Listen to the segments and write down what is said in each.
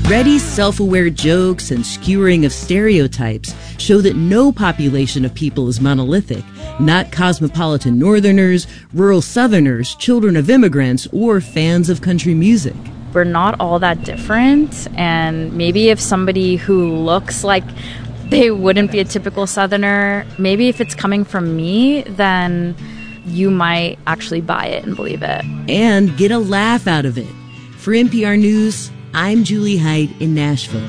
Ready's self-aware jokes and skewering of stereotypes show that no population of people is monolithic, not cosmopolitan Northerners, rural Southerners, children of immigrants, or fans of country music. We're not all that different, and maybe if somebody who looks like they wouldn't be a typical Southerner, maybe if it's coming from me, then you might actually buy it and believe it. And get a laugh out of it. For NPR News, I'm Julie Height in Nashville.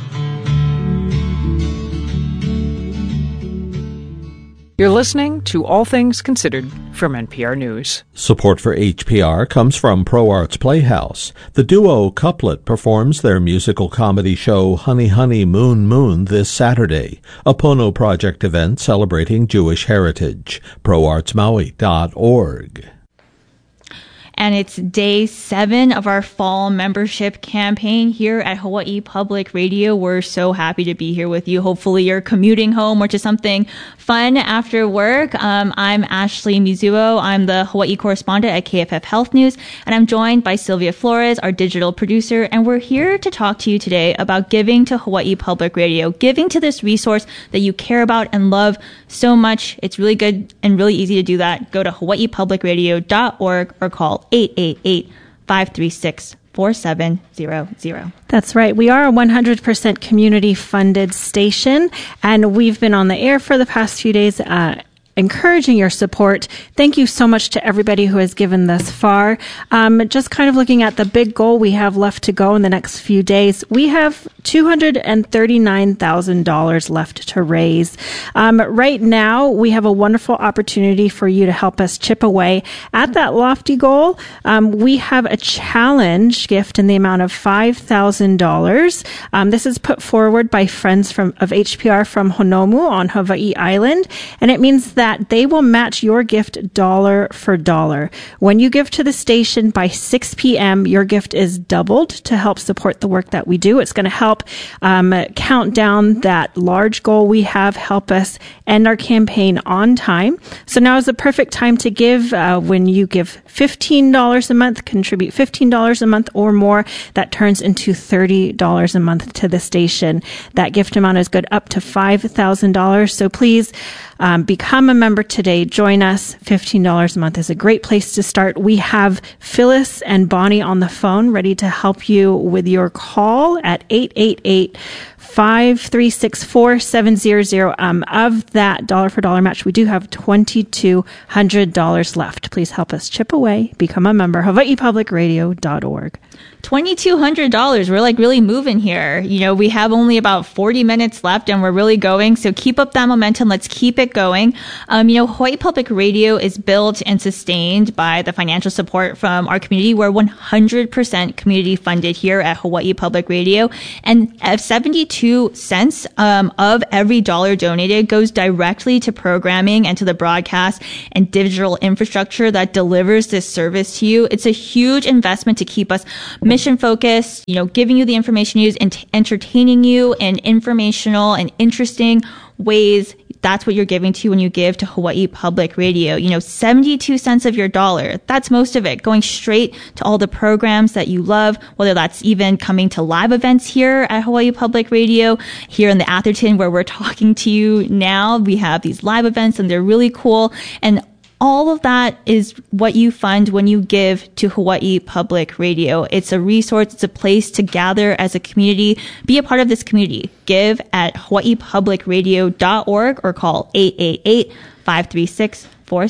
You're listening to All Things Considered from NPR News. Support for HPR comes from ProArts Playhouse. The duo Couplet performs their musical comedy show Honey Honey Moon Moon this Saturday, a Pono Project event celebrating Jewish heritage. ProArtsMaui.org. And it's day 7 of our fall membership campaign here at Hawaii Public Radio. We're so happy to be here with you. Hopefully you're commuting home or to something fun after work. I'm Ashley Mizuo. I'm the Hawaii correspondent at KFF Health News, and I'm joined by Sylvia Flores, our digital producer, and we're here to talk to you today about giving to Hawaii Public Radio, giving to this resource that you care about and love so much. It's really good and really easy to do that. Go to hawaiipublicradio.org or call 888-536-4700. That's right. We are a 100% community-funded station, and we've been on the air for the past few days encouraging your support. Thank you so much to everybody who has given thus far. Just kind of looking at the big goal we have left to go in the next few days, we have $239,000 left to raise. Right now, we have a wonderful opportunity for you to help us chip away at that lofty goal. We have a challenge gift in the amount of $5,000. This is put forward by friends of HPR from Honomu on Hawaii Island, and it means that they will match your gift dollar for dollar. When you give to the station by 6 p.m., your gift is doubled to help support the work that we do. It's going to help count down that large goal we have, help us end our campaign on time. So now is the perfect time to give. When you give $15 a month, contribute $15 a month or more, that turns into $30 a month to the station. That gift amount is good up to $5,000. So please become a member today. Join us. $15 a month is a great place to start. We have Phyllis and Bonnie on the phone ready to help you with your call at 888-536-4700. Of that dollar for dollar match, we do have $2,200 left. Please help us chip away. Become a member. hawaiipublicradio.org. $2,200. We're like really moving here. You know, we have only about 40 minutes left and we're really going. So keep up that momentum. Let's keep it going. Hawaii Public Radio is built and sustained by the financial support from our community. We're 100% community funded here at Hawaii Public Radio. And 72 cents of every dollar donated goes directly to programming and to the broadcast and digital infrastructure that delivers this service to you. It's a huge investment to keep us mission focused, giving you the information you use and entertaining you in informational and interesting ways. That's what you're giving to when you give to Hawaii Public Radio. 72 cents of your dollar. That's most of it going straight to all the programs that you love, whether that's even coming to live events here at Hawaii Public Radio. Here in the Atherton where we're talking to you now, we have these live events and they're really cool. And all of that is what you fund when you give to Hawaii Public Radio. It's a resource. It's a place to gather as a community. Be a part of this community. Give at hawaiipublicradio.org or call 888-536-4700.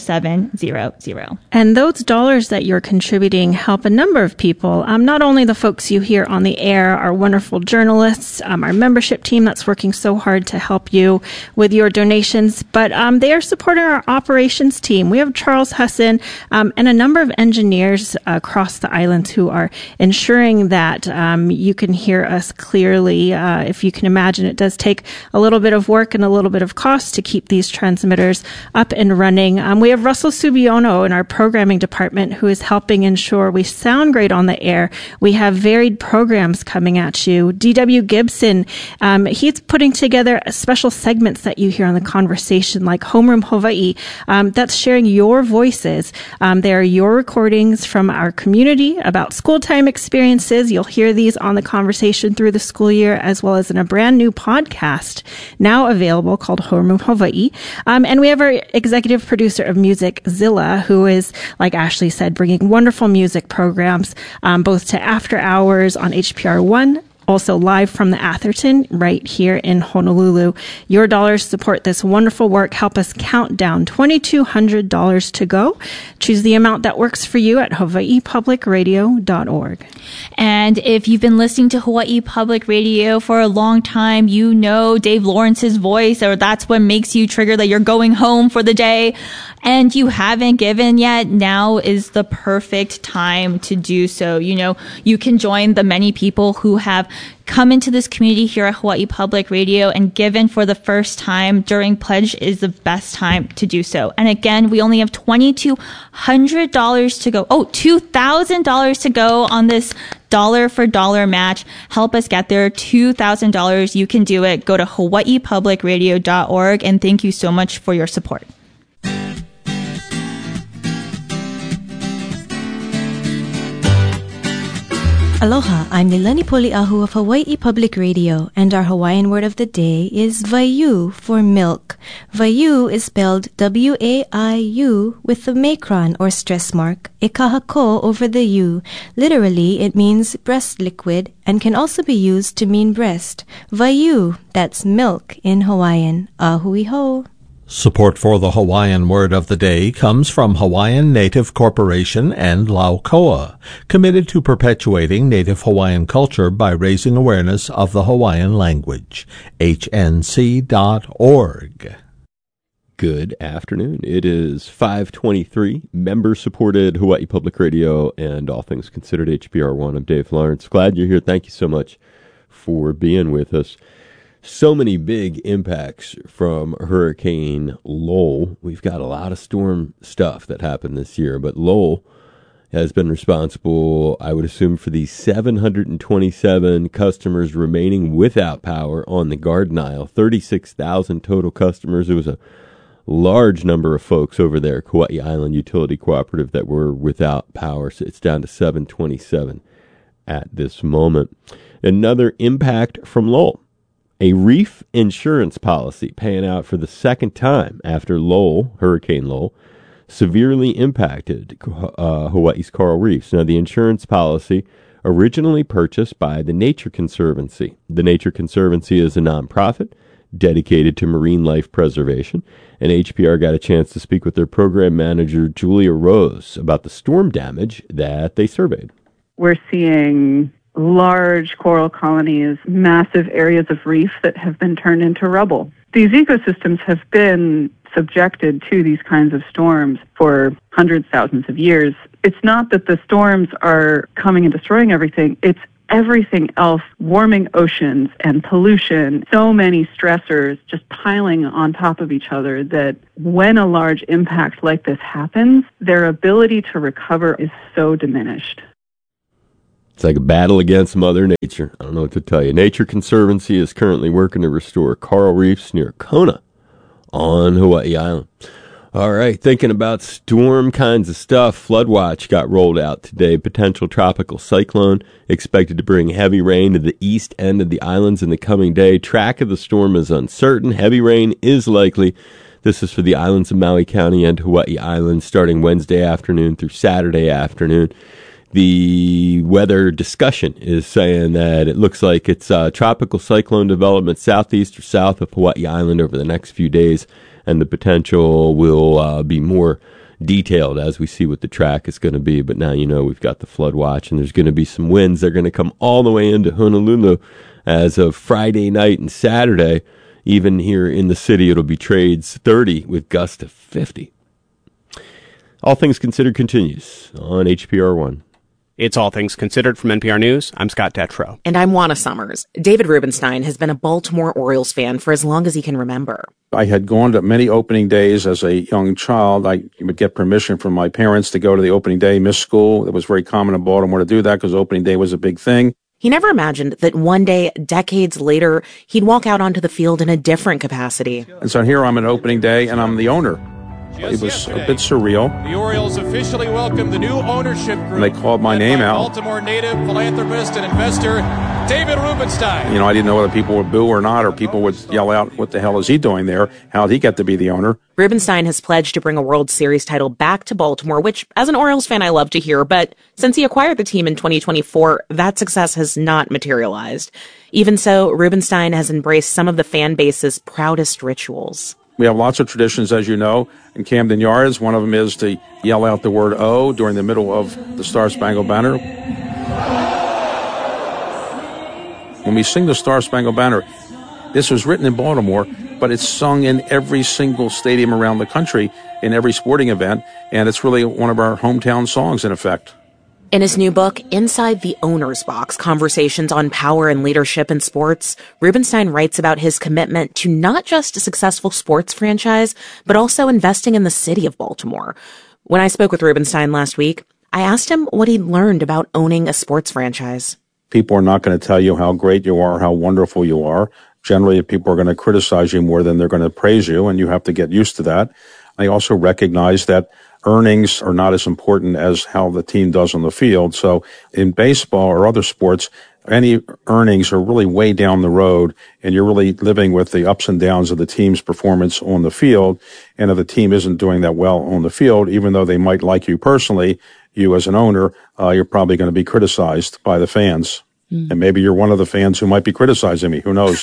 And those dollars that you're contributing help a number of people. Not only the folks you hear on the air, our wonderful journalists, our membership team that's working so hard to help you with your donations, but they are supporting our operations team. We have Charles Husson and a number of engineers across the islands who are ensuring that you can hear us clearly. If you can imagine, it does take a little bit of work and a little bit of cost to keep these transmitters up and running. We have Russell Subiono in our programming department who is helping ensure we sound great on the air. We have varied programs coming at you. D.W. Gibson, he's putting together special segments that you hear on the conversation, like Homeroom Hawaii. That's sharing your voices. They are your recordings from our community about school time experiences. You'll hear these on the conversation through the school year, as well as in a brand new podcast now available called Homeroom Hawaii. And we have our executive producer of music, Zilla, who is, like Ashley said, bringing wonderful music programs, both to after hours on HPR 1, also live from the Atherton right here in Honolulu. Your dollars support this wonderful work. Help us count down $2,200 to go. Choose the amount that works for you at hawaiipublicradio.org. And if you've been listening to Hawaii Public Radio for a long time, you know Dave Lawrence's voice, or that's what makes you trigger that you're going home for the day, and you haven't given yet. Now is the perfect time to do so. You know, you can join the many people who have come into this community here at Hawaii Public Radio and given for the first time. During Pledge is the best time to do so. And again, we only have $2,200 to go. Oh, $2,000 to go on this dollar for dollar match. Help us get there. $2,000. You can do it. Go to hawaiipublicradio.org, and thank you so much for your support. Aloha, I'm Nilani Poliahu of Hawaii Public Radio, and our Hawaiian word of the day is Waiu for milk. Waiu is spelled W-A-I-U with the macron or stress mark, e kahako over the U. Literally, it means breast liquid and can also be used to mean breast. Waiu, that's milk in Hawaiian. Ahui ho. Support for the Hawaiian word of the day comes from Hawaiian Native Corporation and Laukoa, committed to perpetuating Native Hawaiian culture by raising awareness of the Hawaiian language. HNC.org. Good afternoon. It is 5:23. Member-supported Hawaii Public Radio and All Things Considered HPR1. I'm Dave Lawrence. Glad you're here. Thank you so much for being with us. So many big impacts from Hurricane Lowell. We've got a lot of storm stuff that happened this year, but Lowell has been responsible, I would assume, for the 727 customers remaining without power on the Garden Isle. 36,000 total customers. It was a large number of folks over there, Kauai Island Utility Cooperative, that were without power. So it's down to 727 at this moment. Another impact from Lowell. A reef insurance policy paying out for the second time after Lowell, Hurricane Lowell, severely impacted Hawaii's coral reefs. Now, the insurance policy originally purchased by the Nature Conservancy. The Nature Conservancy is a nonprofit dedicated to marine life preservation, and HPR got a chance to speak with their program manager, Julia Rose, about the storm damage that they surveyed. We're seeing large coral colonies, massive areas of reef that have been turned into rubble. These ecosystems have been subjected to these kinds of storms for hundreds, thousands of years. It's not that the storms are coming and destroying everything. It's everything else, warming oceans and pollution, so many stressors just piling on top of each other that when a large impact like this happens, their ability to recover is so diminished. It's like a battle against Mother Nature. I don't know what to tell you. Nature Conservancy is currently working to restore coral reefs near Kona on Hawaii Island. All right, thinking about storm kinds of stuff, flood watch got rolled out today. Potential tropical cyclone expected to bring heavy rain to the east end of the islands in the coming day. Track of the storm is uncertain. Heavy rain is likely. This is for the islands of Maui County and Hawaii Island starting Wednesday afternoon through Saturday afternoon. The weather discussion is saying that it looks like it's tropical cyclone development southeast or south of Hawaii Island over the next few days, and the potential will be more detailed as we see what the track is going to be. But now you know we've got the flood watch, and there's going to be some winds. They're going to come all the way into Honolulu as of Friday night and Saturday. Even here in the city, it'll be trades 30 with gusts of 50. All Things Considered continues on HPR1. It's All Things Considered from NPR News. I'm Scott Detrow. And I'm Juana Summers. David Rubenstein has been a Baltimore Orioles fan for as long as he can remember. I had gone to many opening days as a young child. I would get permission from my parents to go to the opening day, miss school. It was very common in Baltimore to do that because opening day was a big thing. He never imagined that one day, decades later, he'd walk out onto the field in a different capacity. And so here I'm at opening day, and I'm the owner. It was a bit surreal. The Orioles officially welcomed the new ownership group. And they called my name out. Baltimore native, philanthropist, and investor David Rubenstein. You know, I didn't know whether people would boo or not, or people would yell out, "What the hell is he doing there? How'd he get to be the owner?" Rubenstein has pledged to bring a World Series title back to Baltimore, which, as an Orioles fan, I love to hear. But since he acquired the team in 2024, that success has not materialized. Even so, Rubenstein has embraced some of the fan base's proudest rituals. We have lots of traditions, as you know, in Camden Yards. One of them is to yell out the word O during the middle of the Star-Spangled Banner. When we sing the Star-Spangled Banner, this was written in Baltimore, but it's sung in every single stadium around the country, in every sporting event, and it's really one of our hometown songs, in effect. In his new book, Inside the Owner's Box, Conversations on Power and Leadership in Sports, Rubenstein writes about his commitment to not just a successful sports franchise, but also investing in the city of Baltimore. When I spoke with Rubenstein last week, I asked him what he'd learned about owning a sports franchise. People are not going to tell you how great you are, how wonderful you are. Generally, people are going to criticize you more than they're going to praise you, and you have to get used to that. I also recognize that earnings are not as important as how the team does on the field. So in baseball or other sports, any earnings are really way down the road, and you're really living with the ups and downs of the team's performance on the field. And if the team isn't doing that well on the field, even though they might like you personally, you as an owner, you're probably going to be criticized by the fans. And maybe you're one of the fans who might be criticizing me. Who knows?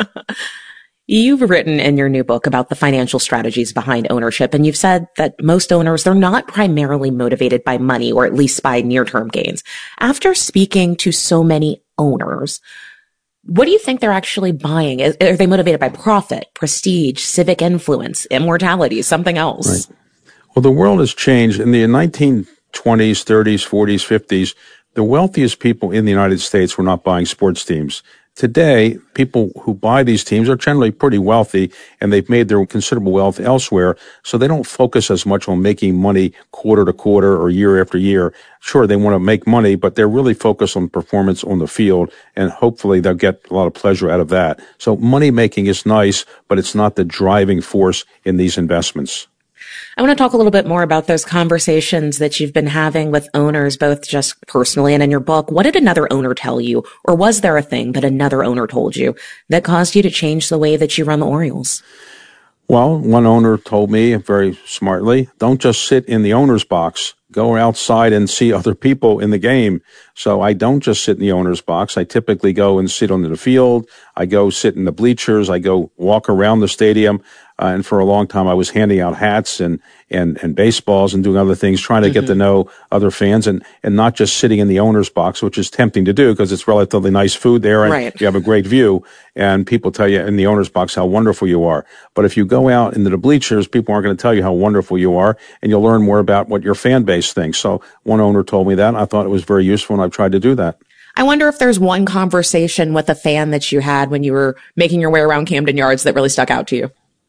You've written in your new book about the financial strategies behind ownership, and you've said that most owners, they're not primarily motivated by money, or at least by near-term gains. After speaking to so many owners, what do you think they're actually buying? Are they motivated by profit, prestige, civic influence, immortality, something else? Right. Well, the world has changed. In the 1920s, 30s, 40s, 50s, the wealthiest people in the United States were not buying sports teams. Today, people who buy these teams are generally pretty wealthy, and they've made their considerable wealth elsewhere, so they don't focus as much on making money quarter to quarter or year after year. Sure, they want to make money, but they're really focused on performance on the field, and hopefully they'll get a lot of pleasure out of that. So money making is nice, but it's not the driving force in these investments. I want to talk a little bit more about those conversations that you've been having with owners, both just personally and in your book. What did another owner tell you? Or was there a thing that another owner told you that caused you to change the way that you run the Orioles? Well, one owner told me very smartly, don't just sit in the owner's box. Go outside and see other people in the game. So I don't just sit in the owner's box. I typically go and sit on the field. I go sit in the bleachers. I go walk around the stadium. And for a long time, I was handing out hats and baseballs and doing other things, trying to get to know other fans and not just sitting in the owner's box, which is tempting to do because it's relatively nice food there and you have a great view. And people tell you in the owner's box how wonderful you are. But if you go out into the bleachers, people aren't going to tell you how wonderful you are, and you'll learn more about what your fan base thinks. So one owner told me that, and I thought it was very useful, and I've tried to do that. I wonder if there's one conversation with a fan that you had when you were making your way around Camden Yards that really stuck out to you.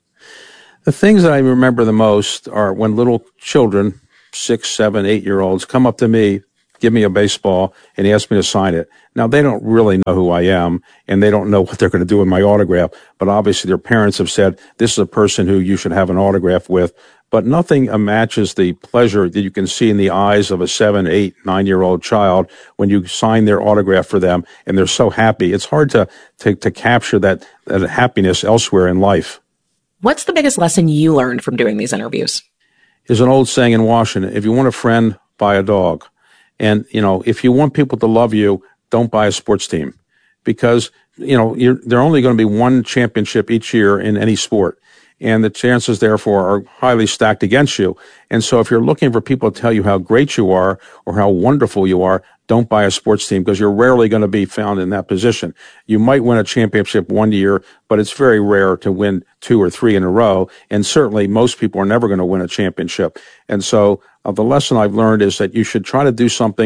The things that I remember the most are when little children, 6, 7, 8-year-olds, come up to me, give me a baseball, and ask me to sign it. Now, they don't really know who I am, and they don't know what they're going to do with my autograph, but obviously their parents have said, this is a person who you should have an autograph with. But nothing matches the pleasure that you can see in the eyes of a 7, 8, 9-year-old child when you sign their autograph for them, and they're so happy. It's hard to capture that happiness elsewhere in life. What's the biggest lesson you learned from doing these interviews? There's an old saying in Washington, if you want a friend, buy a dog. And, if you want people to love you, don't buy a sports team. Because, there are only going to be one championship each year in any sport. And the chances, therefore, are highly stacked against you. And so if you're looking for people to tell you how great you are or how wonderful you are, don't buy a sports team because you're rarely going to be found in that position. You might win a championship one year, but it's very rare to win 2 or 3 in a row. And certainly most people are never going to win a championship. And so the lesson I've learned is that you should try to do something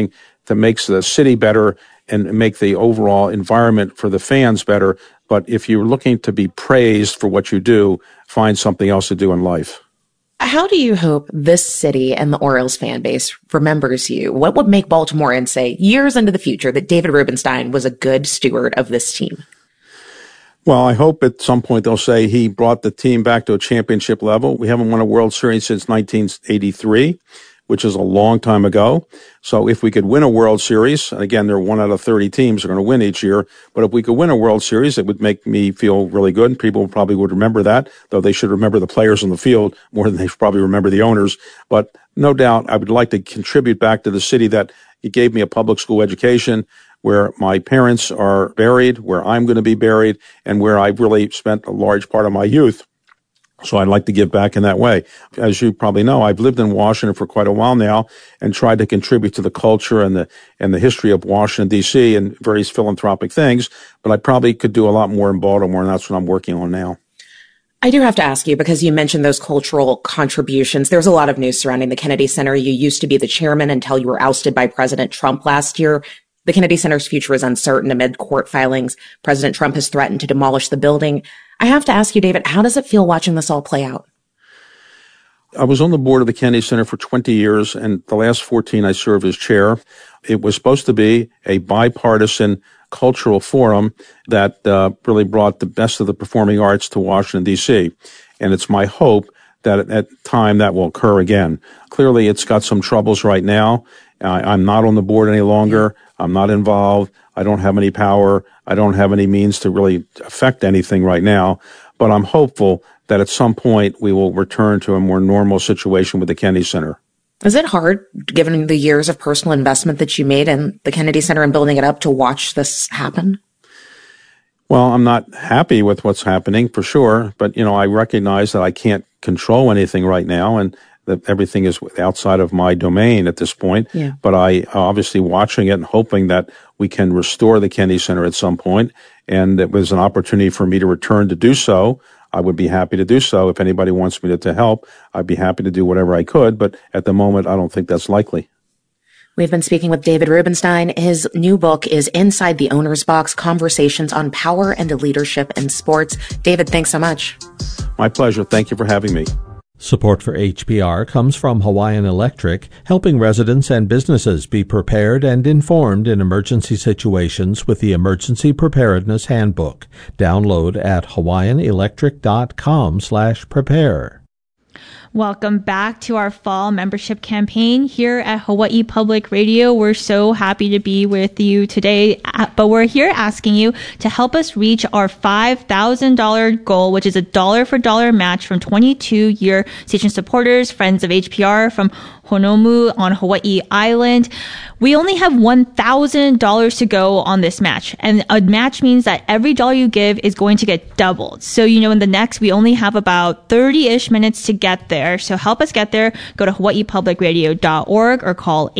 that makes the city better and make the overall environment for the fans better. But if you're looking to be praised for what you do, find something else to do in life. How do you hope this city and the Orioles fan base remembers you? What would make Baltimoreans say years into the future that David Rubenstein was a good steward of this team? Well, I hope at some point they'll say he brought the team back to a championship level. We haven't won a World Series since 1983, which is a long time ago. So if we could win a World Series, and again, there are 1 out of 30 teams are going to win each year, but if we could win a World Series, it would make me feel really good. People probably would remember that, though they should remember the players on the field more than they should probably remember the owners. But no doubt I would like to contribute back to the city that it gave me a public school education, where my parents are buried, where I'm going to be buried, and where I've really spent a large part of my youth. So I'd like to give back in that way. As you probably know, I've lived in Washington for quite a while now and tried to contribute to the culture and the history of Washington, D.C. and various philanthropic things, but I probably could do a lot more in Baltimore, and that's what I'm working on now. I do have to ask you, because you mentioned those cultural contributions. There's a lot of news surrounding the Kennedy Center. You used to be the chairman until you were ousted by President Trump last year. The Kennedy Center's future is uncertain amid court filings. President Trump has threatened to demolish the building. I have to ask you, David, how does it feel watching this all play out? I was on the board of the Kennedy Center for 20 years, and the last 14 I served as chair. It was supposed to be a bipartisan cultural forum that really brought the best of the performing arts to Washington, D.C. And it's my hope that at time that will occur again. Clearly, it's got some troubles right now. I'm not on the board any longer. I'm not involved. I don't have any power. I don't have any means to really affect anything right now. But I'm hopeful that at some point we will return to a more normal situation with the Kennedy Center. Is it hard, given the years of personal investment that you made in the Kennedy Center and building it up, to watch this happen? Well, I'm not happy with what's happening, for sure. But, I recognize that I can't control anything right now, and that everything is outside of my domain at this point. Yeah. But I obviously watching it and hoping that we can restore the Kennedy Center at some point. And it was an opportunity for me to return to do so. I would be happy to do so. If anybody wants me to help, I'd be happy to do whatever I could. But at the moment, I don't think that's likely. We've been speaking with David Rubenstein. His new book is Inside the Owner's Box, Conversations on Power and Leadership in Sports. David, thanks so much. My pleasure. Thank you for having me. Support for HPR comes from Hawaiian Electric, helping residents and businesses be prepared and informed in emergency situations with the Emergency Preparedness Handbook. Download at hawaiianelectric.com/prepare. Welcome back to our fall membership campaign here at Hawaii Public Radio. We're so happy to be with you today, but we're here asking you to help us reach our $5,000 goal, which is a dollar-for-dollar match from 22-year station supporters, friends of HPR from Honolulu on Hawaii Island. We only have $1,000 to go on this match. And a match means that every dollar you give is going to get doubled. So, in the next, we only have about 30-ish minutes to get there. So help us get there. Go to hawaiipublicradio.org or call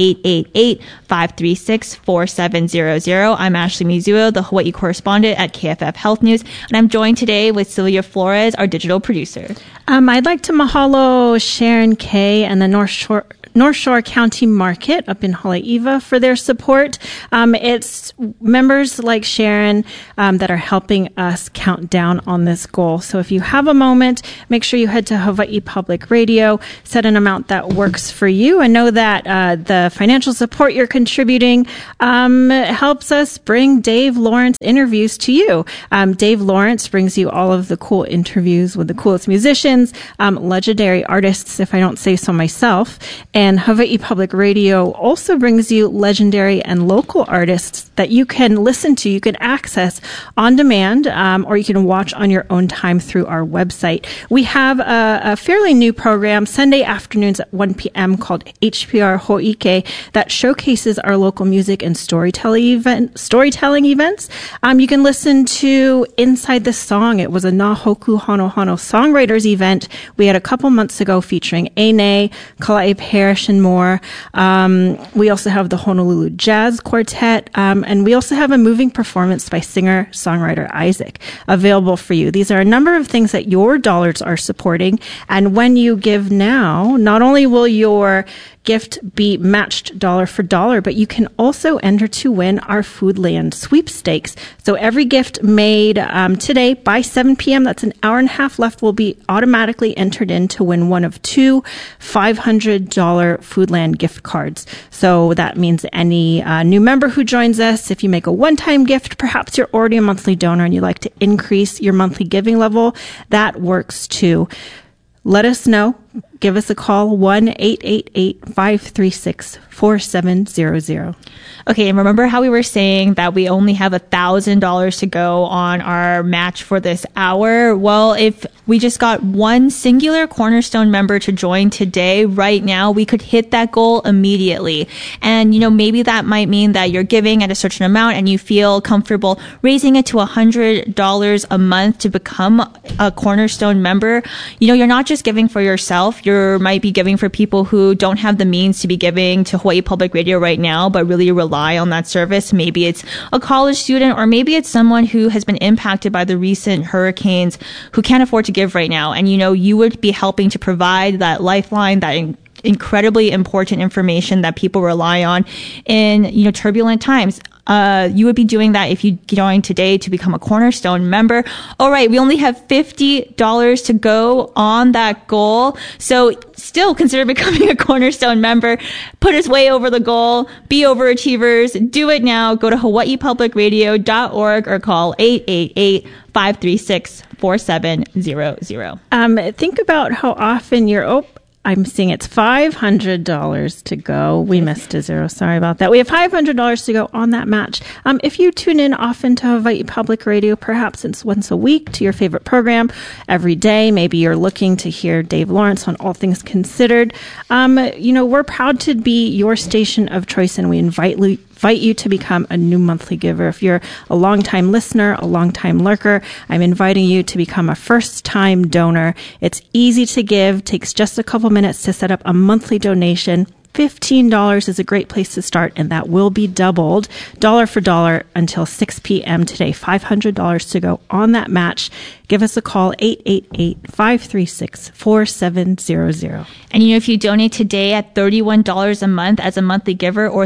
888-536-4700. I'm Ashley Mizuo, the Hawaii correspondent at KFF Health News. And I'm joined today with Sylvia Flores, our digital producer. I'd like to mahalo Sharon Kay and the North Shore County Market up in Haleiwa for their support. It's members like Sharon that are helping us count down on this goal. So if you have a moment, make sure you head to Hawaii Public Radio, set an amount that works for you, and know that the financial support you're contributing helps us bring Dave Lawrence interviews to you. Dave Lawrence brings you all of the cool interviews with the coolest musicians, legendary artists, if I don't say so myself. And Hawaii Public Radio also brings you legendary and local artists that you can listen to, you can access on demand, or you can watch on your own time through our website. We have a fairly new program, Sunday afternoons at 1 p.m. called HPR Ho'ike that showcases our local music and storytelling events. You can listen to Inside the Song. It was a Nahoku Hanohano Songwriters event we had a couple months ago featuring Ane, Kala'e Parrish, and more. We also have the Honolulu Jazz Quartet, and we also have a moving performance by singer-songwriter Isaac available for you. These are a number of things that your dollars are supporting, and when you give now, not only will your gift be matched dollar for dollar, but you can also enter to win our Foodland sweepstakes. So every gift made today by 7 p.m., that's an hour and a half left, will be automatically entered in to win one of two $500 Foodland gift cards. So that means any new member who joins us, if you make a one-time gift, perhaps you're already a monthly donor and you'd like to increase your monthly giving level, that works too. Let us know. Give us a call, 1-888-536-4700. Okay, and remember how we were saying that we only have $1,000 to go on our match for this hour? Well, if we just got one singular Cornerstone member to join today, right now, we could hit that goal immediately. And, maybe that might mean that you're giving at a certain amount and you feel comfortable raising it to $100 a month to become a Cornerstone member. You're not just giving for yourself. You might be giving for people who don't have the means to be giving to Hawaii Public Radio right now, but really rely on that service. Maybe it's a college student, or maybe it's someone who has been impacted by the recent hurricanes who can't afford to give right now. And, you would be helping to provide that lifeline, that incredibly important information that people rely on in, turbulent times. You would be doing that if you join today to become a Cornerstone member. All right, we only have $50 to go on that goal. So still consider becoming a Cornerstone member. Put us way over the goal. Be overachievers. Do it now. Go to hawaiipublicradio.org or call 888-536-4700. Think about how often you're I'm seeing it's $500 to go. We missed a zero. Sorry about that. We have $500 to go on that match. If you tune in often to Hawaii Public Radio, perhaps it's once a week to your favorite program every day. Maybe you're looking to hear Dave Lawrence on All Things Considered. We're proud to be your station of choice, and we invite you to become a new monthly giver. If you're a longtime listener, a longtime lurker, I'm inviting you to become a first-time donor. It's easy to give, takes just a couple minutes to set up a monthly donation. $15 is a great place to start, and that will be doubled dollar for dollar until 6 p.m. today. $500 to go on that match. Give us a call, 888-536-4700. And if you donate today at $31 a month as a monthly giver or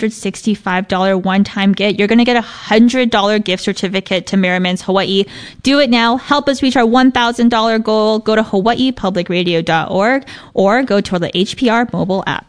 $365 one-time get, you're going to get a $100 gift certificate to Merriman's Hawaii. Do it now. Help us reach our $1,000 goal. Go to hawaiipublicradio.org or go to the HPR mobile app.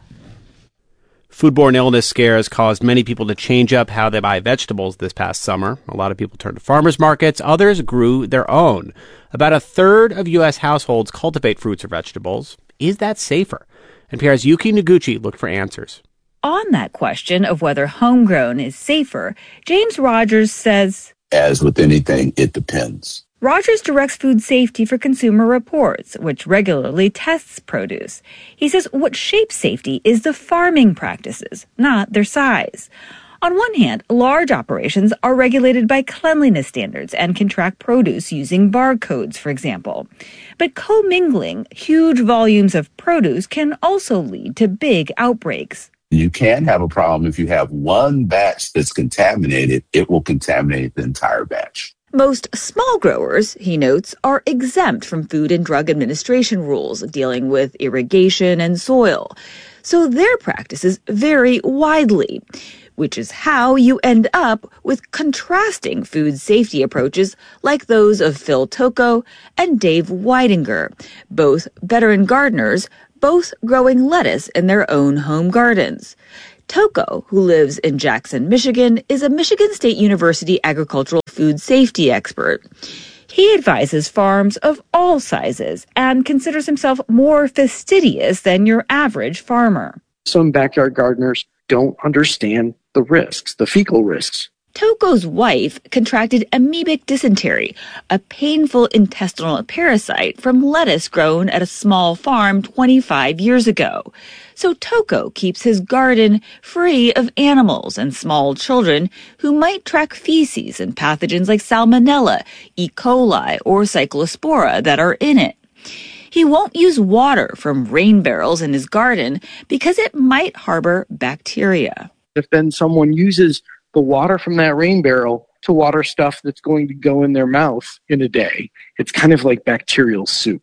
Foodborne illness scares caused many people to change up how they buy vegetables this past summer. A lot of people turned to farmers markets. Others grew their own. About a third of U.S. households cultivate fruits or vegetables. Is that safer? NPR's Yuki Noguchi looked for answers. On that question of whether homegrown is safer, James Rogers says, as with anything, it depends. Rogers directs Food Safety for Consumer Reports, which regularly tests produce. He says what shapes safety is the farming practices, not their size. On one hand, large operations are regulated by cleanliness standards and can track produce using barcodes, for example. But commingling huge volumes of produce can also lead to big outbreaks. You can have a problem if you have one batch that's contaminated, it will contaminate the entire batch. Most small growers, he notes, are exempt from Food and Drug Administration rules dealing with irrigation and soil. So their practices vary widely, which is how you end up with contrasting food safety approaches like those of Phil Toko and Dave Weidinger, both veteran gardeners, both growing lettuce in their own home gardens. Toko, who lives in Jackson, Michigan, is a Michigan State University agricultural food safety expert. He advises farms of all sizes and considers himself more fastidious than your average farmer. Some backyard gardeners don't understand the risks, the fecal risks. Toko's wife contracted amoebic dysentery, a painful intestinal parasite from lettuce grown at a small farm 25 years ago. So Toko keeps his garden free of animals and small children who might track feces and pathogens like Salmonella, E. coli, or Cyclospora that are in it. He won't use water from rain barrels in his garden because it might harbor bacteria. If then someone uses the water from that rain barrel to water stuff that's going to go in their mouth in a day, it's kind of like bacterial soup.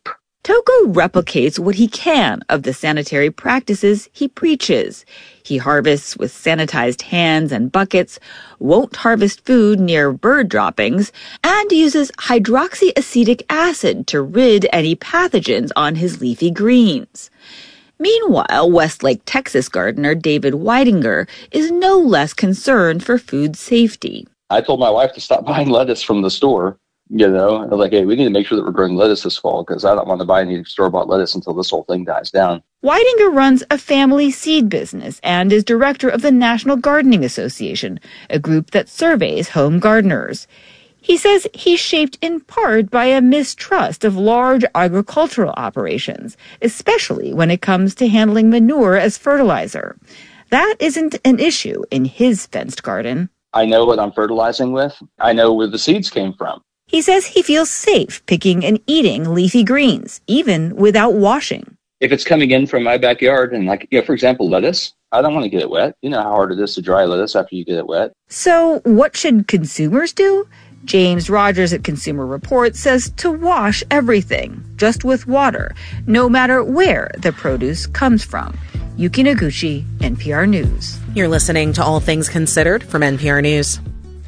Toko replicates what he can of the sanitary practices he preaches. He harvests with sanitized hands and buckets, won't harvest food near bird droppings, and uses hydroxyacetic acid to rid any pathogens on his leafy greens. Meanwhile, Westlake, Texas gardener David Weidinger is no less concerned for food safety. I told my wife to stop buying lettuce from the store. You know, like, hey, we need to make sure that we're growing lettuce this fall because I don't want to buy any store-bought lettuce until this whole thing dies down. Weidinger runs a family seed business and is director of the National Gardening Association, a group that surveys home gardeners. He says he's shaped in part by a mistrust of large agricultural operations, especially when it comes to handling manure as fertilizer. That isn't an issue in his fenced garden. I know what I'm fertilizing with. I know where the seeds came from. He says he feels safe picking and eating leafy greens, even without washing. If it's coming in from my backyard and, like, for example, lettuce, I don't want to get it wet. You know how hard it is to dry lettuce after you get it wet. So what should consumers do? James Rogers at Consumer Reports says to wash everything, just with water, no matter where the produce comes from. Yuki Noguchi, NPR News. You're listening to All Things Considered from NPR News.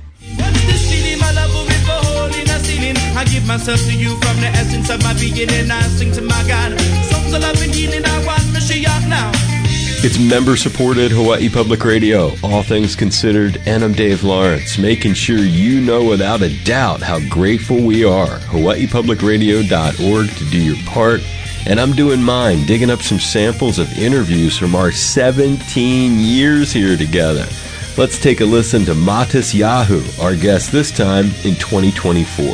I give myself to you from the essence of my beginning. I sing to my God. Songs of love and healing. I want Mashiach now. It's member-supported Hawaii Public Radio, All Things Considered, and I'm Dave Lawrence, making sure you know without a doubt how grateful we are. HawaiiPublicRadio.org to do your part. And I'm doing mine, digging up some samples of interviews from our 17 years here together. Let's take a listen to Matis Yahu, our guest this time in 2024.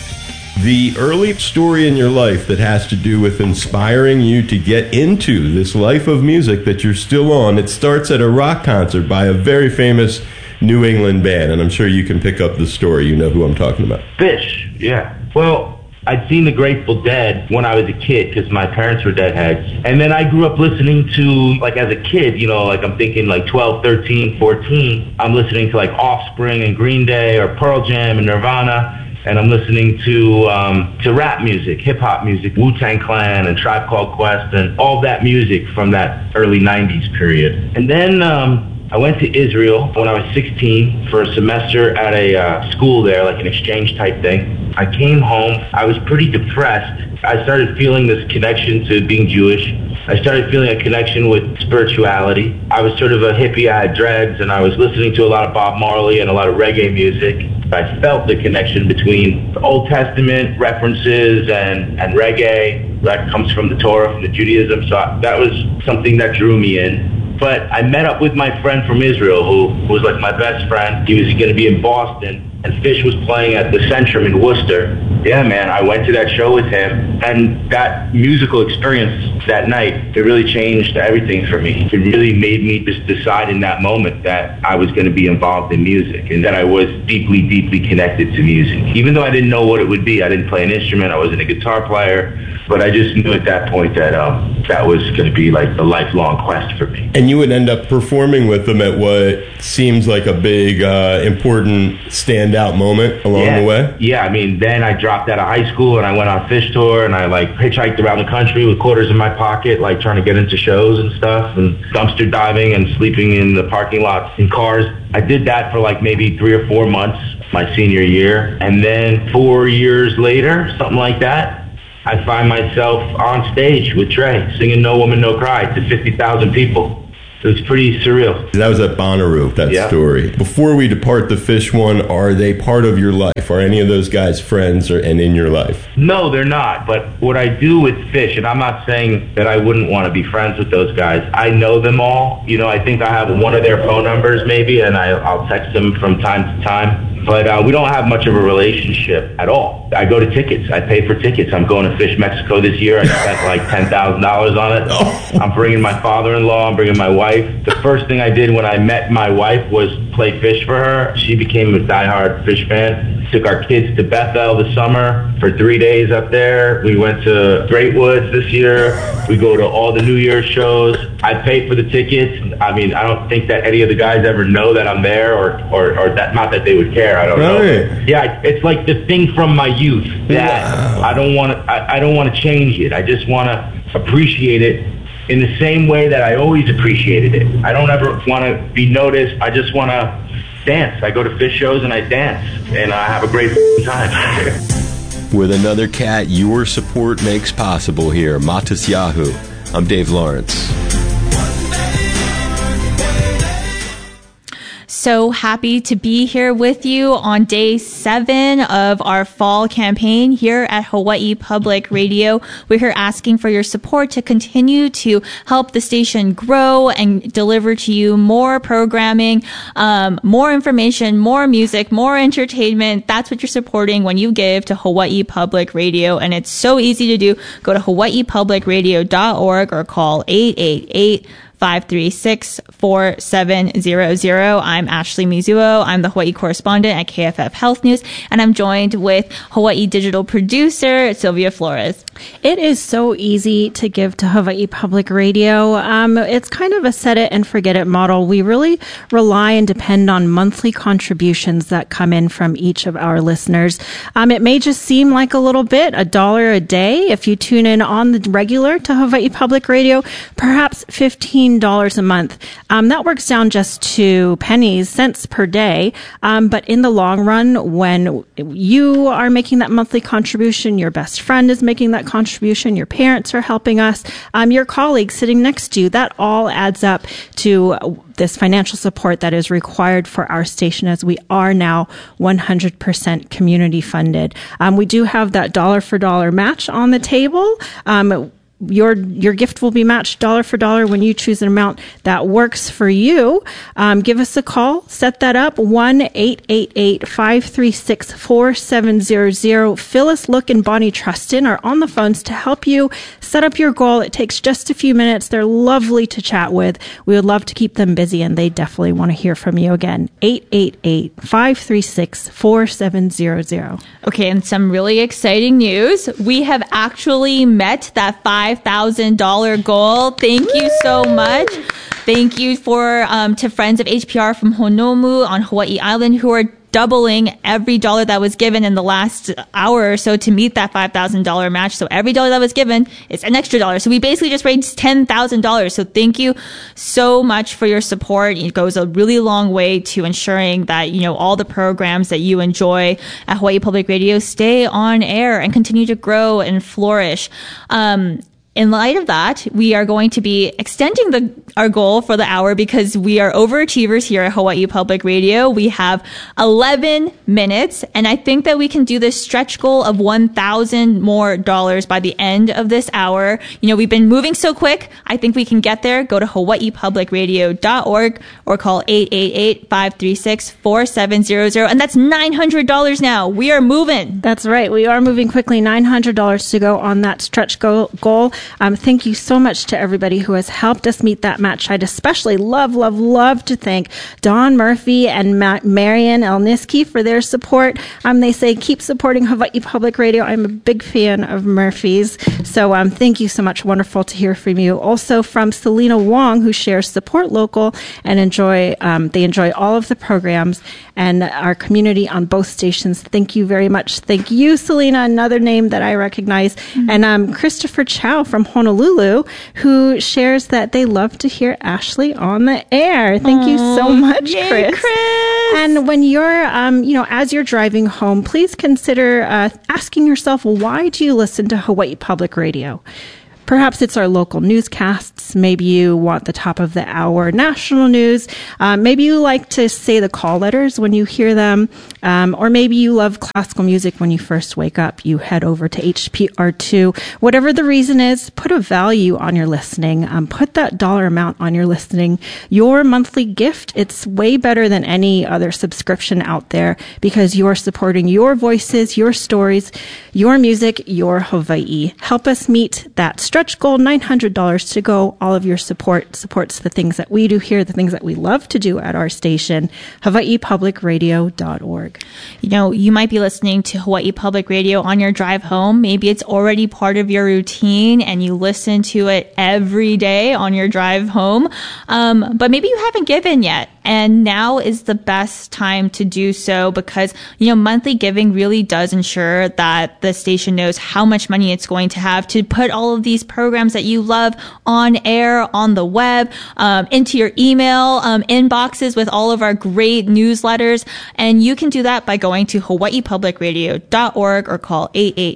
The early story in your life that has to do with inspiring you to get into this life of music that you're still on, it starts at a rock concert by a very famous New England band, and I'm sure you can pick up the story. You know who I'm talking about. Phish, yeah. Well, I'd seen the Grateful Dead when I was a kid because my parents were Deadheads. And then I grew up listening to, like, as a kid, you know, like I'm thinking like 12, 13, 14, I'm listening to like Offspring and Green Day or Pearl Jam and Nirvana. And I'm listening to rap music, hip-hop music, Wu-Tang Clan and Tribe Called Quest and all that music from that early 90s period. And then I went to Israel when I was 16 for a semester at a school there, like an exchange type thing. I came home. I was pretty depressed. I started feeling this connection to being Jewish. I started feeling a connection with spirituality. I was sort of a hippie. I had dreads, and I was listening to a lot of Bob Marley and a lot of reggae music. I felt the connection between the Old Testament references and reggae that comes from the Torah, from the Judaism. So that was something that drew me in. But I met up with my friend from Israel, who was like my best friend. He was going to be in Boston, and Phish was playing at the Centrum in Worcester. Yeah, man, I went to that show with him, and that musical experience that night, it really changed everything for me. It really made me just decide in that moment that I was going to be involved in music, and that I was deeply, deeply connected to music. Even though I didn't know what it would be, I didn't play an instrument, I wasn't a guitar player, but I just knew at that point that that was going to be like the lifelong quest for me. And you would end up performing with them at what seems like a big, important standout moment along the way? Yeah, I mean, then I dropped out of high school and I went on Phish tour and I like hitchhiked around the country with quarters in my pocket, like trying to get into shows and stuff, and dumpster diving and sleeping in the parking lots in cars. I did that for like maybe 3 or 4 months my senior year. And then 4 years later, something like that, I find myself on stage with Trey singing No Woman, No Cry to 50,000 people. It was pretty surreal. That was at Bonnaroo, that story. Before we depart the Phish one, are they part of your life? Are any of those guys friends and in your life? No, they're not. But what I do with Phish, and I'm not saying that I wouldn't want to be friends with those guys. I know them all. You know, I think I have one of their phone numbers maybe, and I'll text them from time to time. But we don't have much of a relationship at all. I go to tickets. I pay for tickets. I'm going to Phish Mexico this year. I spent like $10,000 on it. I'm bringing my father-in-law. I'm bringing my wife. The first thing I did when I met my wife was play fish for her. She became a diehard fish fan. Took our kids to Bethel this summer for 3 days up there. We went to Great Woods this year. We go to all the New Year's shows. I pay for the tickets. I mean, I don't think that any of the guys ever know that I'm there, or that, not that they would care. I don't know. Yeah, it's like the thing from my youth that I don't want to change it. I just want to appreciate it in the same way that I always appreciated it. I don't ever want to be noticed. I just want to dance. I go to fish shows and I dance, and I have a great time. With another cat your support makes possible here, Matisyahu. I'm Dave Lawrence. So happy to be here with you on day 7 of our fall campaign here at Hawaii Public Radio. We're here asking for your support to continue to help the station grow and deliver to you more programming, more information, more music, more entertainment. That's what you're supporting when you give to Hawaii Public Radio. And it's so easy to do. Go to hawaiipublicradio.org or call 888-536-4700. I'm Ashley Mizuo. I'm the Hawaii correspondent at KFF Health News, and I'm joined with Hawaii digital producer Sylvia Flores. It is so easy to give to Hawaii Public Radio. It's kind of a set it and forget it model. We really rely and depend on monthly contributions that come in from each of our listeners. It may just seem like a little bit, $1 a day. If you tune in on the regular to Hawaii Public Radio, perhaps $15 a month. That works down just to cents per day. But in the long run, when you are making that monthly contribution, your best friend is making that contribution, your parents are helping us, your colleagues sitting next to you, that all adds up to this financial support that is required for our station, as we are now 100% community funded. We do have that dollar for dollar match on the table. Your gift will be matched dollar for dollar when you choose an amount that works for you. Give us a call. Set that up. 1-888-536-4700. Phyllis, Look, and Bonnie Trustin are on the phones to help you set up your goal. It takes just a few minutes. They're lovely to chat with. We would love to keep them busy, and they definitely want to hear from you again. 888-536-4700. Okay, and some really exciting news. We have actually met that $5,000 goal. Thank you so much. Thank you to friends of HPR from Honomu on Hawaii Island who are doubling every dollar that was given in the last hour or so to meet that $5,000 match. So every dollar that was given is an extra dollar. So we basically just raised $10,000. So thank you so much for your support. It goes a really long way to ensuring that, all the programs that you enjoy at Hawaii Public Radio stay on air and continue to grow and flourish. In light of that, we are going to be extending our goal for the hour because we are overachievers here at Hawaii Public Radio. We have 11 minutes, and I think that we can do this stretch goal of $1,000 more by the end of this hour. We've been moving so quick. I think we can get there. Go to hawaiipublicradio.org or call 888-536-4700, and that's $900 now. We are moving. That's right. We are moving quickly. $900 to go on that stretch goal. Thank you so much to everybody who has helped us meet that match. I'd especially love to thank Don Murphy and Marian Elniski for their support. They say, keep supporting Hawaii Public Radio. I'm a big fan of Murphy's. So thank you so much. Wonderful to hear from you. Also from Selena Wong, who shares Support Local and they enjoy all of the programs and our community on both stations. Thank you very much. Thank you, Selena, another name that I recognize. Mm-hmm. And Christopher Chow from Honolulu, who shares that they love to hear Ashley on the air. Thank you so much, Chris. And when you're, as you're driving home, please consider asking yourself, why do you listen to Hawaii Public Radio? Perhaps it's our local newscasts. Maybe you want the top of the hour national news. Maybe you like to say the call letters when you hear them. Or maybe you love classical music when you first wake up. You head over to HPR2. Whatever the reason is, put a value on your listening. Put that dollar amount on your listening. Your monthly gift, it's way better than any other subscription out there because you're supporting your voices, your stories, your music, your Hawaii. Help us meet that stretch stretch goal, $900 to go. All of your support supports the things that we do here, the things that we love to do at our station, hawaiipublicradio.org. You know, you might be listening to Hawaii Public Radio on your drive home. Maybe it's already part of your routine and you listen to it every day on your drive home. But maybe you haven't given yet. And now is the best time to do so because, you know, monthly giving really does ensure that the station knows how much money it's going to have to put all of these programs that you love on air, on the web, into your email inboxes with all of our great newsletters. And you can do that by going to hawaiipublicradio.org or call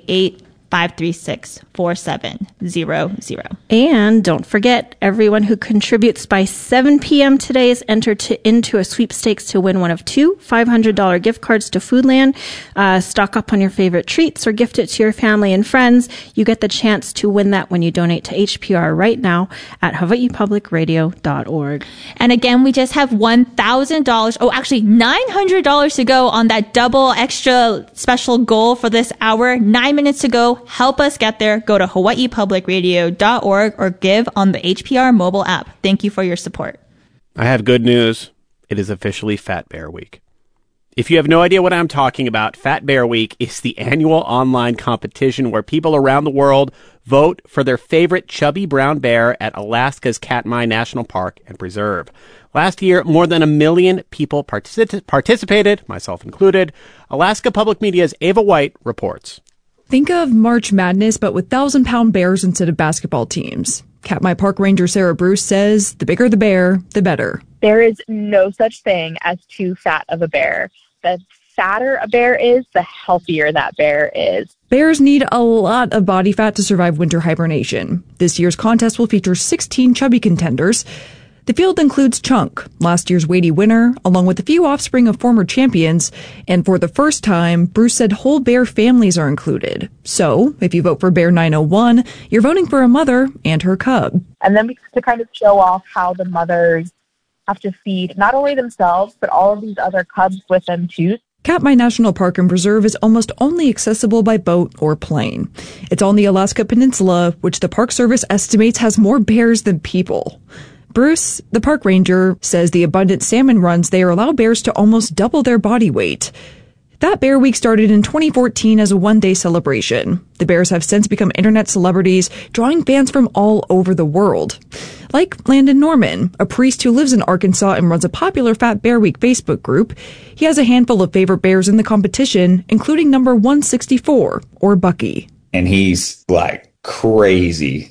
888-536-4700. And don't forget, everyone who contributes by 7 p.m. today is entered into a sweepstakes to win one of two $500 gift cards to Foodland. Stock up on your favorite treats or gift it to your family and friends. You get the chance to win that when you donate to HPR right now at hawaiipublicradio.org. And again, we just have $1,000. Oh, actually $900 to go on that double extra special goal for this hour. 9 minutes to go. Help us get there. Go to hawaiipublicradio.org or give on the HPR mobile app. Thank you for your support. I have good news. It is officially Fat Bear Week. If you have no idea what I'm talking about, Fat Bear Week is the annual online competition where people around the world vote for their favorite chubby brown bear at Alaska's Katmai National Park and Preserve. Last year, more than 1 million people participated, myself included. Alaska Public Media's Ava White reports. Think of March Madness, but with 1,000-pound bears instead of basketball teams. Katmai Park Ranger Sarah Bruce says the bigger the bear, the better. There is no such thing as too fat of a bear. The fatter a bear is, the healthier that bear is. Bears need a lot of body fat to survive winter hibernation. This year's contest will feature 16 chubby contenders. The field includes Chunk, last year's weighty winner, along with a few offspring of former champions. And for the first time, Bruce said whole bear families are included. So, if you vote for Bear 901, you're voting for a mother and her cub. And then to kind of show off how the mothers have to feed not only themselves, but all of these other cubs with them too. Katmai National Park and Preserve is almost only accessible by boat or plane. It's on the Alaska Peninsula, which the Park Service estimates has more bears than people. Bruce, the park ranger, says the abundant salmon runs there allow bears to almost double their body weight. That Bear Week started in 2014 as a one-day celebration. The bears have since become internet celebrities, drawing fans from all over the world. Like Landon Norman, a priest who lives in Arkansas and runs a popular Fat Bear Week Facebook group. He has a handful of favorite bears in the competition, including number 164, or Bucky. And he's like crazy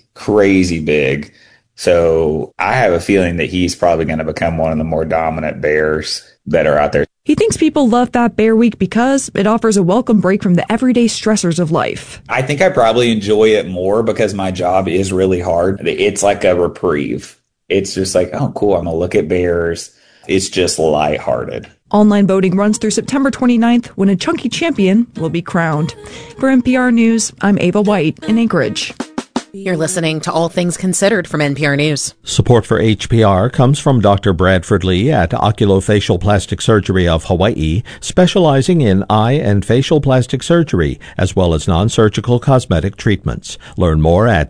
big. So I have a feeling that he's probably going to become one of the more dominant bears that are out there. He thinks people love Fat Bear Week because it offers a welcome break from the everyday stressors of life. I think I probably enjoy it more because my job is really hard. It's like a reprieve. It's just like, oh, cool, I'm going to look at bears. It's just lighthearted. Online voting runs through September 29th when a chunky champion will be crowned. For NPR News, I'm Ava White in Anchorage. You're listening to All Things Considered from NPR News. Support for HPR comes from Dr. Bradford Lee at Oculofacial Plastic Surgery of Hawaii, specializing in eye and facial plastic surgery, as well as non-surgical cosmetic treatments. Learn more at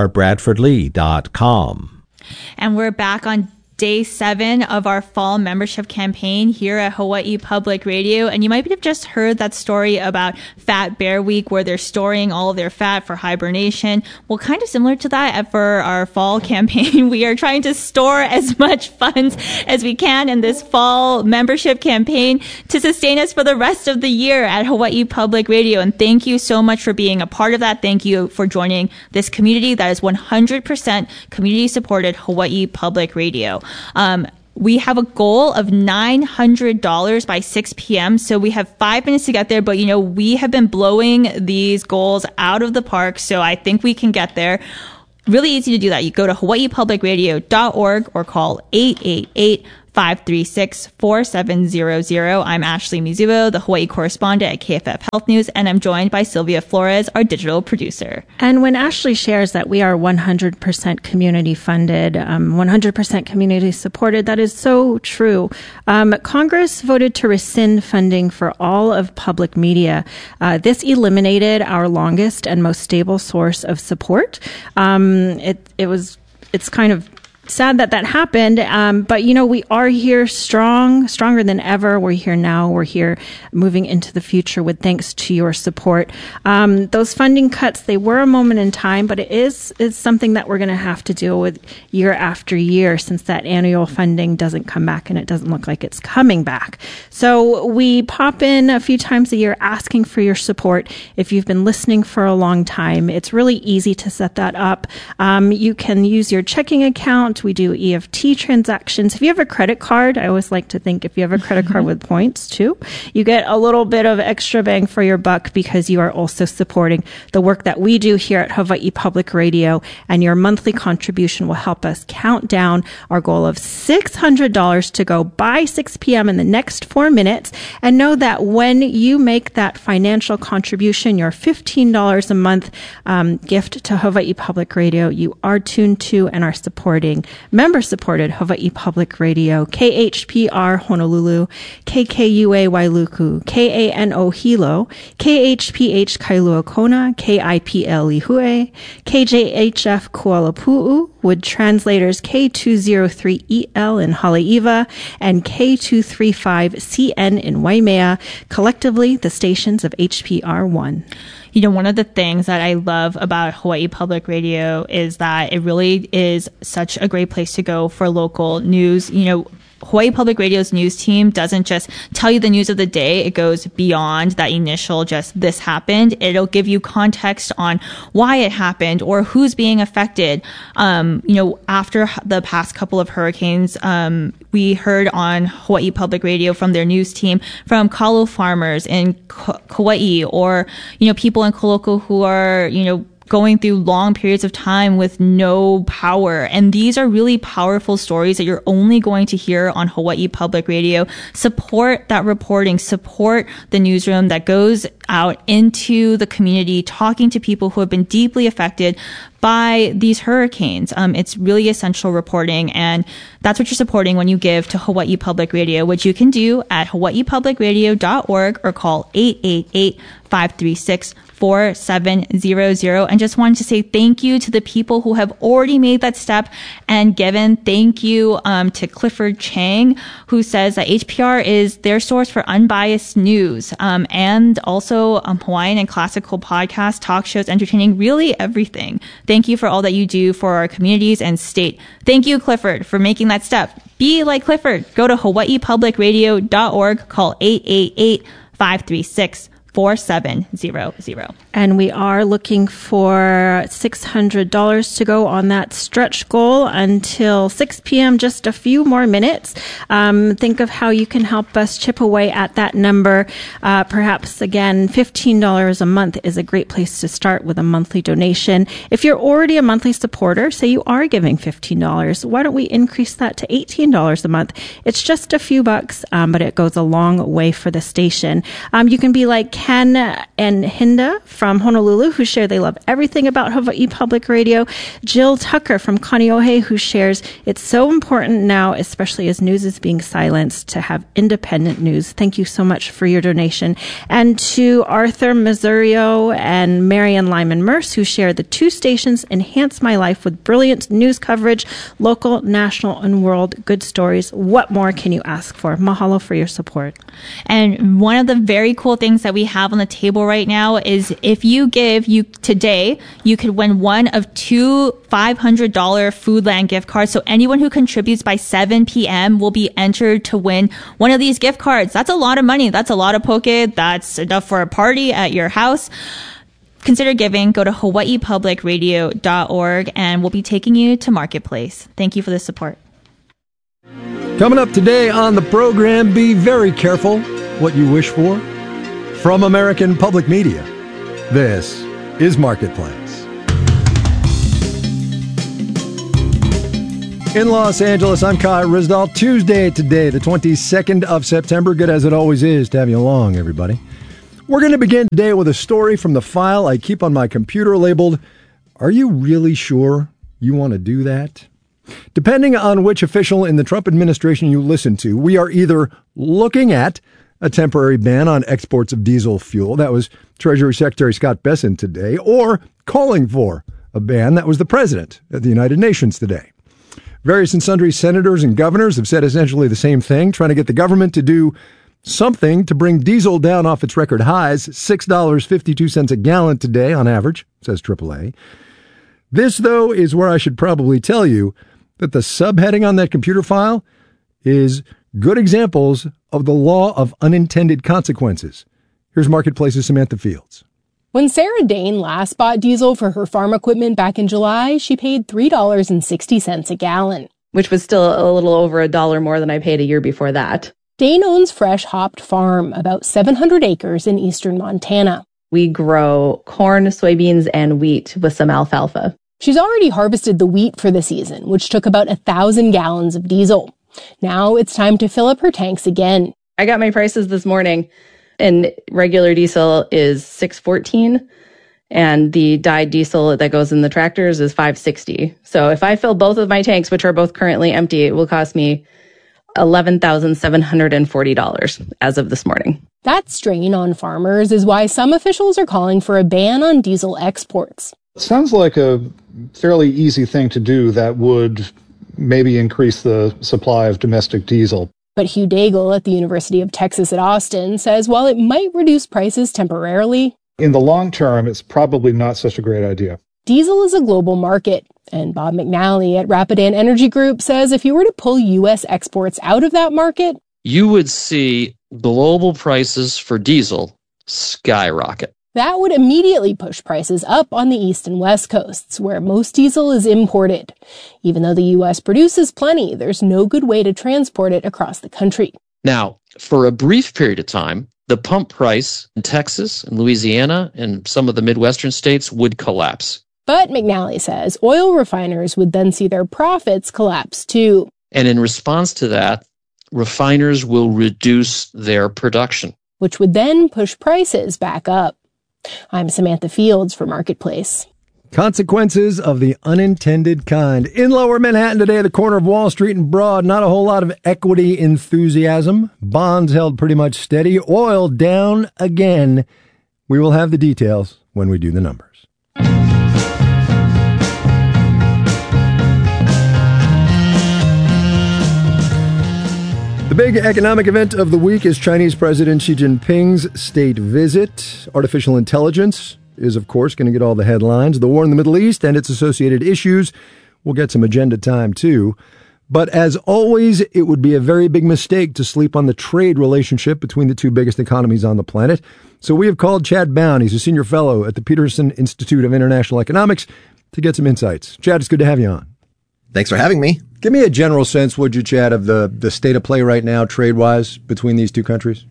drbradfordlee.com. And we're back on Day 7 of our fall membership campaign here at Hawaii Public Radio. And you might have just heard that story about Fat Bear Week where they're storing all of their fat for hibernation. Well, kind of similar to that for our fall campaign. We are trying to store as much funds as we can in this fall membership campaign to sustain us for the rest of the year at Hawaii Public Radio. And thank you so much for being a part of that. Thank you for joining this community that is 100% community supported Hawaii Public Radio. We have a goal of $900 by 6 p.m. So we have 5 minutes to get there. But, we have been blowing these goals out of the park. So I think we can get there. Really easy to do that. You go to hawaiipublicradio.org or call 888-536-4700. 888-536-4700. I'm Ashley Mizuo, the Hawaii correspondent at KFF Health News, and I'm joined by Sylvia Flores, our digital producer. And when Ashley shares that we are 100% community funded, 100% community supported, that is so true. Congress voted to rescind funding for all of public media. This eliminated our longest and most stable source of support. It's kind of sad that happened. But we are here stronger than ever. We're here now. We're here moving into the future with thanks to your support. Those funding cuts, they were a moment in time, but it is something that we're going to have to deal with year after year since that annual funding doesn't come back and it doesn't look like it's coming back. So we pop in a few times a year asking for your support. If you've been listening for a long time, it's really easy to set that up. You can use your checking account. We do EFT transactions. If you have a credit card, I always like to think if you have a credit card with points too, you get a little bit of extra bang for your buck because you are also supporting the work that we do here at Hawaii Public Radio, and your monthly contribution will help us count down our goal of $600 to go by 6 p.m. in the next 4 minutes. And know that when you make that financial contribution, your $15 a month gift to Hawaii Public Radio, you are tuned to and are supporting member-supported Hawaii Public Radio, KHPR Honolulu, KKUA Wailuku, KANO Hilo, KHPH Kailua Kona, KIPL Lihue, KJHF Kuala Pu'u, with translators K203EL in Haleiwa and K235CN in Waimea, collectively the stations of HPR1. One of the things that I love about Hawaii Public Radio is that it really is such a great place to go for local news. Hawaii Public Radio's news team doesn't just tell you the news of the day. It goes beyond that initial just this happened. It'll give you context on why it happened or who's being affected. After the past couple of hurricanes, we heard on Hawaii Public Radio from their news team from kalo farmers in Kauai or, people in Koloko who are, going through long periods of time with no power. And these are really powerful stories that you're only going to hear on Hawaii Public Radio. Support that reporting, support the newsroom that goes out into the community, talking to people who have been deeply affected by these hurricanes. It's really essential reporting, and that's what you're supporting when you give to Hawaii Public Radio, which you can do at hawaiipublicradio.org or call 888-536-4700. And just wanted to say thank you to the people who have already made that step and given. Thank you to Clifford Chang, who says that HPR is their source for unbiased news, and also Hawaiian and classical podcasts, talk shows, entertaining, really everything. Thank you for all that you do for our communities and state. Thank you, Clifford, for making that step. Be like Clifford. Go to hawaiipublicradio.org, call 888-536-4700. And we are looking for $600 to go on that stretch goal until 6 p.m., just a few more minutes. Think of how you can help us chip away at that number. Perhaps, again, $15 a month is a great place to start with a monthly donation. If you're already a monthly supporter, say you are giving $15, why don't we increase that to $18 a month? It's just a few bucks, but it goes a long way for the station. You can be like Ken and Hinda from Honolulu, who share they love everything about Hawaii Public Radio. Jill Tucker from Kaneohe, who shares it's so important now, especially as news is being silenced, to have independent news. Thank you so much for your donation. And to Arthur Masurio and Marian Lyman Merce, who share the two stations enhance my life with brilliant news coverage, local, national, and world good stories. What more can you ask for? Mahalo for your support. And one of the very cool things that we have on the table right now is if you give today, you could win one of two $500 Foodland gift cards. So anyone who contributes by 7 p.m. will be entered to win one of these gift cards. That's a lot of money. That's a lot of poke. That's enough for a party at your house. Consider giving. Go to hawaiipublicradio.org and we'll be taking you to Marketplace. Thank you for the support. Coming up today on the program, be very careful what you wish for. From American Public Media, this is Marketplace. In Los Angeles, I'm Kai Ryssdal. Tuesday today, the 22nd of September. Good as it always is to have you along, everybody. We're going to begin today with a story from the file I keep on my computer labeled, "Are you really sure you want to do that?" Depending on which official in the Trump administration you listen to, we are either looking at a temporary ban on exports of diesel fuel, that was Treasury Secretary Scott Bessent today, or calling for a ban, that was the president at the United Nations today. Various and sundry senators and governors have said essentially the same thing, trying to get the government to do something to bring diesel down off its record highs, $6.52 a gallon today on average, says AAA. This, though, is where I should probably tell you that the subheading on that computer file is good examples of the law of unintended consequences. Here's Marketplace's Samantha Fields. When Sarah Dane last bought diesel for her farm equipment back in July, she paid $3.60 a gallon. Which was still a little over $1 more than I paid a year before that. Dane owns Fresh Hopped Farm, about 700 acres in eastern Montana. We grow corn, soybeans, and wheat with some alfalfa. She's already harvested the wheat for the season, which took about 1,000 gallons of diesel. Now it's time to fill up her tanks again. I got my prices this morning, and regular diesel is $6.14, and the dyed diesel that goes in the tractors is $5.60. So if I fill both of my tanks, which are both currently empty, it will cost me $11,740 as of this morning. That strain on farmers is why some officials are calling for a ban on diesel exports. It sounds like a fairly easy thing to do that would maybe increase the supply of domestic diesel. But Hugh Daigle at the University of Texas at Austin says while it might reduce prices temporarily, in the long term, it's probably not such a great idea. Diesel is a global market, and Bob McNally at Rapidan Energy Group says if you were to pull U.S. exports out of that market, you would see global prices for diesel skyrocket. That would immediately push prices up on the East and West coasts, where most diesel is imported. Even though the U.S. produces plenty, there's no good way to transport it across the country. Now, for a brief period of time, the pump price in Texas and Louisiana and some of the Midwestern states would collapse. But McNally says oil refiners would then see their profits collapse too. And in response to that, refiners will reduce their production, which would then push prices back up. I'm Samantha Fields for Marketplace. Consequences of the unintended kind. In Lower Manhattan today, at the corner of Wall Street and Broad, not a whole lot of equity enthusiasm. Bonds held pretty much steady. Oil down again. We will have the details when we do the numbers. The big economic event of the week is Chinese President Xi Jinping's state visit. Artificial intelligence is, of course, going to get all the headlines. The war in the Middle East and its associated issues will get some agenda time, too. But as always, it would be a very big mistake to sleep on the trade relationship between the two biggest economies on the planet. So we have called Chad Bown. He's a senior fellow at the Peterson Institute of International Economics to get some insights. Chad, it's good to have you on. Thanks for having me. Give me a general sense, would you, Chad, of the state of play right now, trade-wise, between these two countries?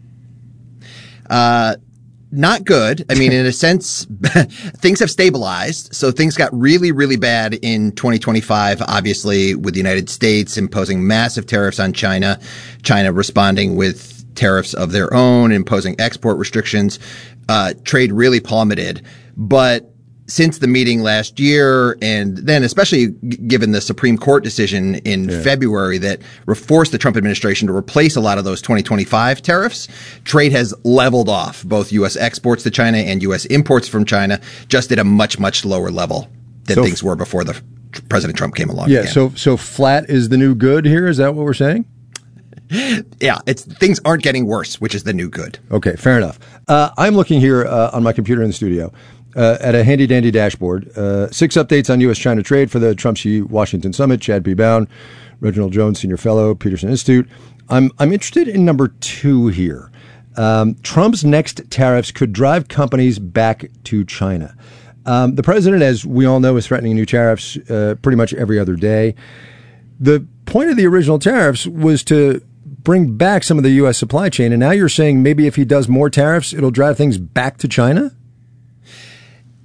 Not good. I mean, in a sense, things have stabilized. So things got really, really bad in 2025, obviously, with the United States imposing massive tariffs on China, China responding with tariffs of their own, imposing export restrictions. Trade really plummeted. But since the meeting last year, and then especially given the Supreme Court decision in February that forced the Trump administration to replace a lot of those 2025 tariffs, trade has leveled off, both U.S. exports to China and U.S. imports from China, just at a much, much lower level than things were before the President Trump came along. Yeah, again. So flat is the new good here? Is that what we're saying? Yeah, things aren't getting worse, which is the new good. Okay, fair enough. I'm looking here on my computer in the studio. At a handy-dandy dashboard, 6 updates on U.S.-China trade for the Trump-Xi Washington Summit. Chad P. Bown, Reginald Jones, Senior Fellow, Peterson Institute. I'm interested in number 2 here. Trump's next tariffs could drive companies back to China. The president, as we all know, is threatening new tariffs pretty much every other day. The point of the original tariffs was to bring back some of the U.S. supply chain, and now you're saying maybe if he does more tariffs, it'll drive things back to China?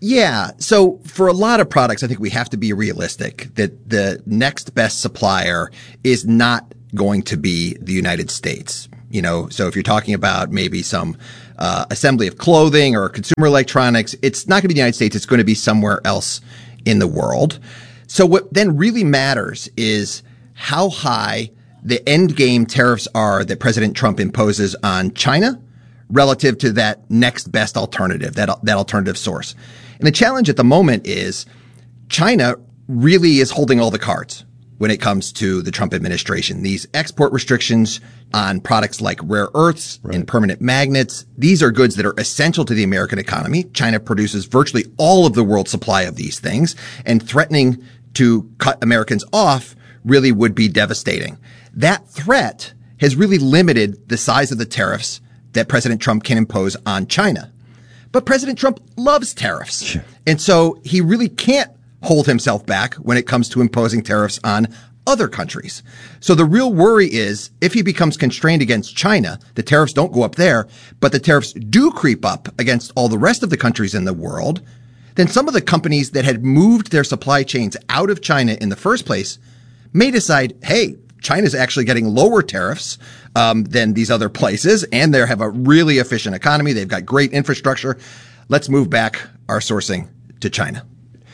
Yeah. So for a lot of products, I think we have to be realistic that the next best supplier is not going to be the United States. You know, so if you're talking about maybe some assembly of clothing or consumer electronics, it's not going to be the United States. It's going to be somewhere else in the world. So what then really matters is how high the end game tariffs are that President Trump imposes on China relative to that next best alternative, that alternative source. And the challenge at the moment is China really is holding all the cards when it comes to the Trump administration. These export restrictions on products like rare earths and permanent magnets, these are goods that are essential to the American economy. China produces virtually all of the world's supply of these things, and threatening to cut Americans off really would be devastating. That threat has really limited the size of the tariffs that President Trump can impose on China. But President Trump loves tariffs. And so he really can't hold himself back when it comes to imposing tariffs on other countries. So the real worry is if he becomes constrained against China, the tariffs don't go up there, but the tariffs do creep up against all the rest of the countries in the world, then some of the companies that had moved their supply chains out of China in the first place may decide, hey, China's actually getting lower tariffs than these other places, and they have a really efficient economy. They've got great infrastructure. Let's move back our sourcing to China.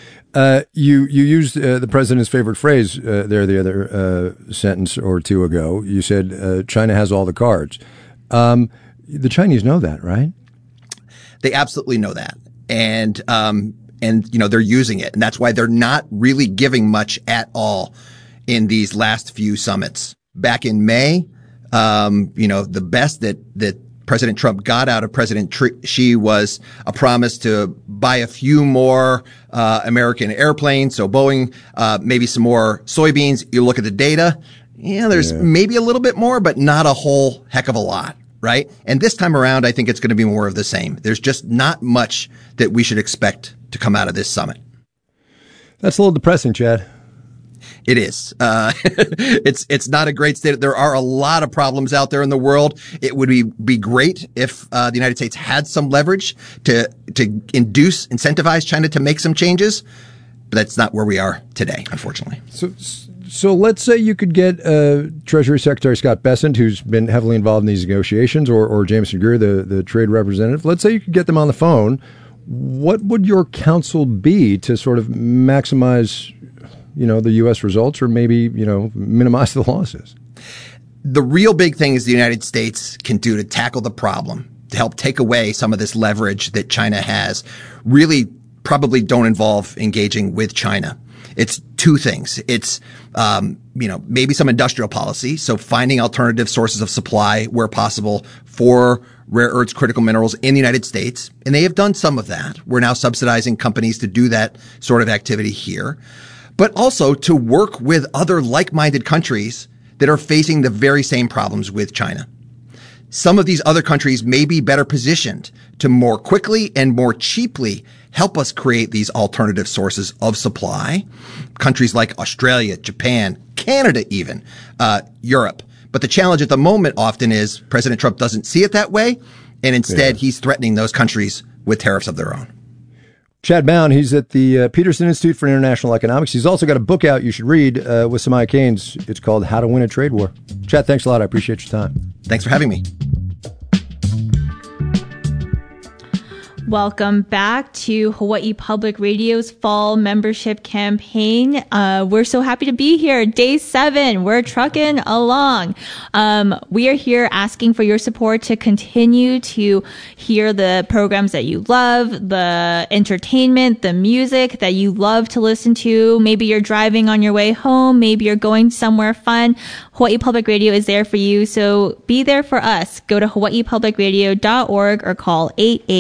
You used the president's favorite phrase there the other sentence or two ago. You said China has all the cards. The Chinese know that, right? They absolutely know that. And you know, they're using it. And that's why they're not really giving much at all in these last few summits. Back in May, you know, the best that President Trump got out of President Xi was a promise to buy a few more American airplanes. So Boeing, maybe some more soybeans. You look at the data. Yeah, there's maybe a little bit more, but not a whole heck of a lot, right? And this time around, I think it's going to be more of the same. There's just not much that we should expect to come out of this summit. That's a little depressing, Chad. It is. It's not a great state. There are a lot of problems out there in the world. It would be great if the United States had some leverage to incentivize China to make some changes, but that's not where we are today, unfortunately. So let's say you could get Treasury Secretary Scott Bessent, who's been heavily involved in these negotiations, or Jameson Greer, the trade representative. Let's say you could get them on the phone. What would your counsel be to sort of maximize, you know, the U.S. results, or maybe, you know, minimize the losses? The real big thing is the United States can do to tackle the problem, to help take away some of this leverage that China has, really probably don't involve engaging with China. It's two things. It's, you know, maybe some industrial policy. So finding alternative sources of supply where possible for rare earths, critical minerals in the United States. And they have done some of that. We're now subsidizing companies to do that sort of activity here. But also to work with other like-minded countries that are facing the very same problems with China. Some of these other countries may be better positioned to more quickly and more cheaply help us create these alternative sources of supply. Countries like Australia, Japan, Canada even, Europe. But the challenge at the moment often is President Trump doesn't see it that way, and instead he's threatening those countries with tariffs of their own. Chad Bown, he's at the Peterson Institute for International Economics. He's also got a book out you should read with Samaya Keynes. It's called How to Win a Trade War. Chad, thanks a lot. I appreciate your time. Thanks for having me. Welcome back to Hawaii Public Radio's fall membership campaign. We're so happy to be here. Day 7. We're trucking along. We are here asking for your support to continue to hear the programs that you love, the entertainment, the music that you love to listen to. Maybe you're driving on your way home. Maybe you're going somewhere fun. Hawaii Public Radio is there for you. So be there for us. Go to hawaiipublicradio.org or call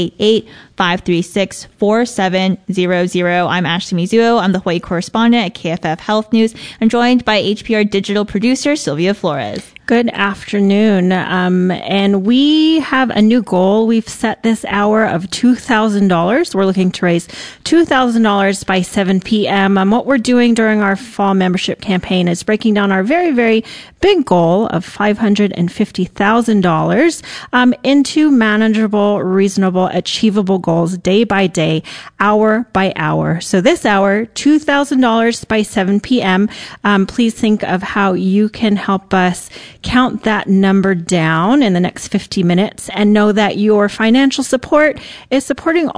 888-536-4700. I'm Ashley Mizuo. I'm the Hawaii correspondent at KFF Health News. I'm joined by HPR digital producer Sylvia Flores. Good afternoon. And we have a new goal. We've set this hour of $2,000. We're looking to raise $2,000 by 7 p.m. What we're doing during our fall membership campaign is breaking down our very, very big goal of $550,000 into manageable, reasonable, achievable goals goals day by day, hour by hour. So this hour, $2,000 by 7 p.m. Please think of how you can help us count that number down in the next 50 minutes and know that your financial support is supporting